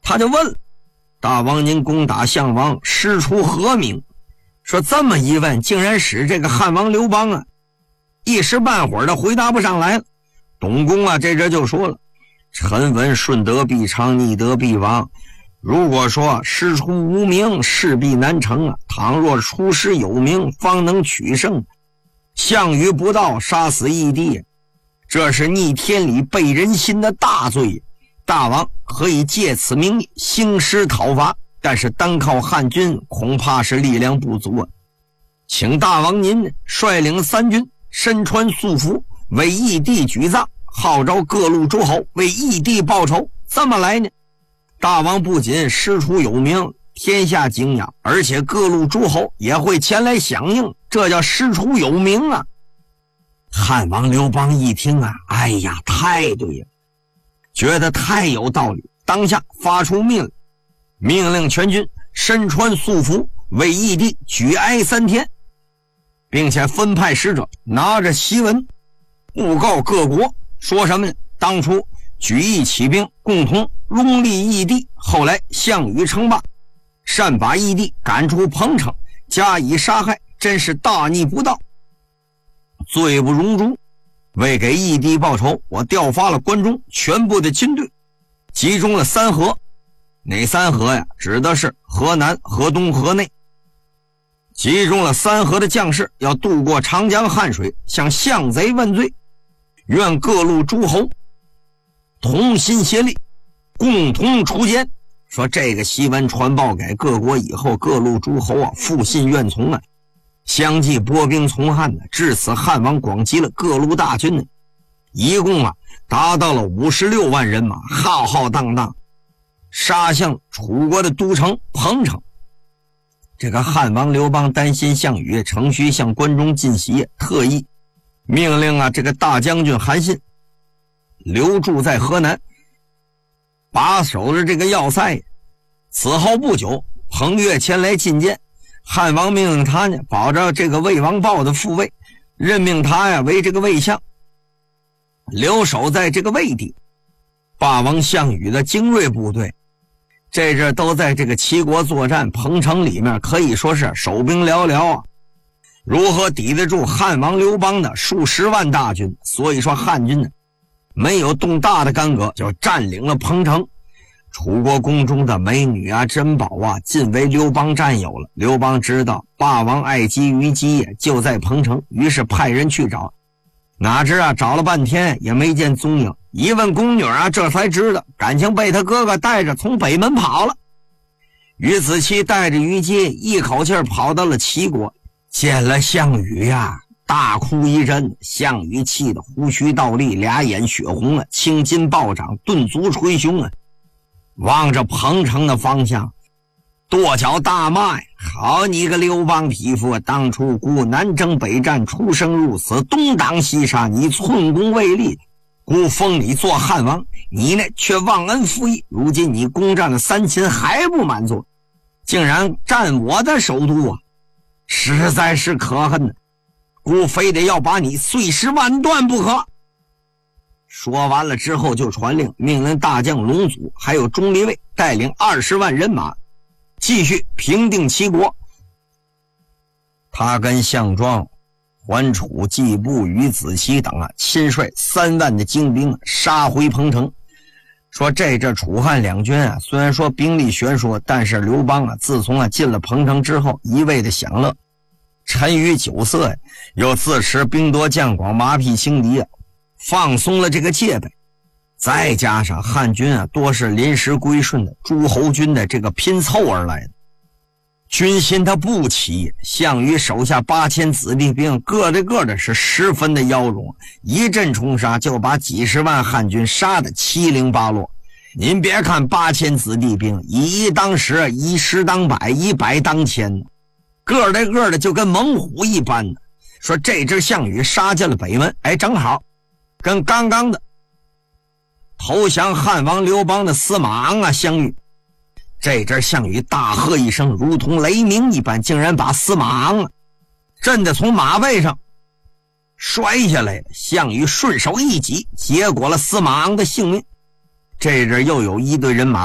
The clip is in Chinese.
他就问了：大王您攻打项王，师出何名？说这么一问，竟然使这个汉王刘邦啊一时半会儿的回答不上来了。董公啊这就说了：臣闻顺德必昌，逆德必亡。如果说师出无名，势必难成啊。倘若出师有名，方能取胜。项羽不到，杀死义帝，这是逆天理背人心的大罪。大王可以借此名义兴师讨伐，但是单靠汉军恐怕是力量不足啊。请大王您率领三军，身穿素服，为义帝举葬，号召各路诸侯为义帝报仇。这么来呢，大王不仅师出有名，天下敬仰，而且各路诸侯也会前来响应，这叫师出有名啊。汉王刘邦一听啊，哎呀，太对了，觉得太有道理，当下发出命令全军身穿素服，为义帝举哀3天，并且分派使者拿着檄文布告各国，说什么呢？当初举义起兵，共同拥立义帝，后来项羽称霸，擅把义帝赶出彭城，加以杀害，真是大逆不道，罪不容诛。为给义帝报仇，我调发了关中全部的军队，集中了3河。哪3河呀？指的是河南、河东、河内。集中了3河的将士，要渡过长江汉水，向项贼问罪。愿各路诸侯同心协力，共同除奸。说这个檄文传报给各国以后，各路诸侯啊复信愿从啊，相继拨兵从汉呢。至此汉王广集了各路大军呢，一共啊达到了56万人马，浩浩荡荡杀向楚国的都城彭城。这个汉王刘邦担心项羽乘虚向关中进袭，特意命令啊这个大将军韩信留驻在河南，把守着这个要塞。此后不久，彭越前来觐见，汉王命令他呢保着这个魏王豹的父位，任命他呀为这个魏相，留守在这个魏地。霸王项羽的精锐部队这阵都在这个齐国作战，彭城里面可以说是守兵寥寥啊，如何抵得住汉王刘邦的数十万大军？所以说汉军呢没有动大的干戈，就占领了彭城。楚国宫中的美女啊、珍宝啊，尽为刘邦占有了。刘邦知道霸王爱姬虞姬就在彭城，于是派人去找，哪知啊找了半天也没见踪影。一问宫女啊，这才知道感情被他哥哥带着从北门跑了。于子期带着虞姬一口气跑到了齐国，见了项羽呀，大哭一阵。项羽气得胡须倒立，俩眼血红啊，青筋暴涨，顿足捶胸啊，望着彭城的方向跺脚大骂呀：好你个刘邦匹夫，当初故南征北战，出生入死，东挡西杀，你寸功未立，故封你做汉王，你呢却忘恩负义，如今你攻占了三秦还不满足，竟然占我的首都啊，实在是可恨，故非得要把你碎尸万段不可。说完了之后就传令，命令大将龙祖还有钟离卫带领20万人马继续平定齐国。他跟项庄、桓楚、季布与子期等啊，亲率3万的精兵杀回彭城。说这楚汉两军啊，虽然说兵力悬殊，但是刘邦啊，自从进了彭城之后，一味的享乐，沉于酒色呀，又自持兵多将广，马匹轻敌啊，放松了这个戒备。再加上汉军啊多是临时归顺的诸侯军的这个拼凑而来的，军心他不齐。项羽手下8000子弟兵，个的是十分的妖荣，一阵冲杀就把几十万汉军杀得七零八落。您别看8000子弟兵，以一当十，以十当百，以百当千，个的就跟猛虎一般的。说这支项羽杀进了北门，正好跟刚刚的投降汉王刘邦的司马昂啊相遇。这阵项羽大喝一声，如同雷鸣一般，竟然把司马昂啊震得从马背上摔下来了。项羽顺手一击，结果了司马昂的性命。这阵又有一队人马